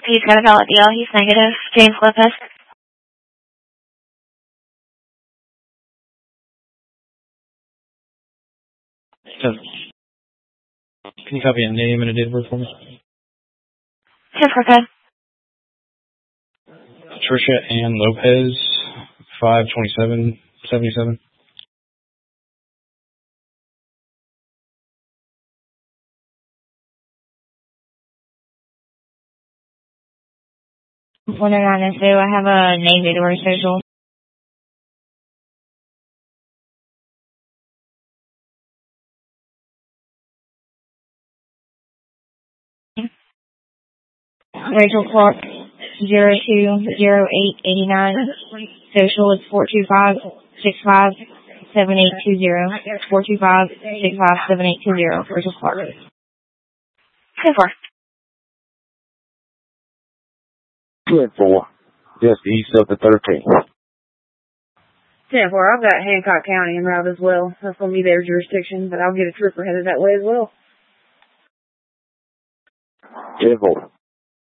He's got a valid deal. He's negative. James Lopez. Can you copy a name and a date of birth for me? 10-4 code. Patricia Ann Lopez, 5/27/77. When they're not necessary, I have a name, date of birth, social. Rachel Clark, 020889. Social is 425-65-7820. 425-65-7820. Rachel Clark. 10-4. 10-4. Just east of the 13th. 10-4. I've got Hancock County en route as well. That's going to be their jurisdiction, but I'll get a trooper headed that way as well. 10-4.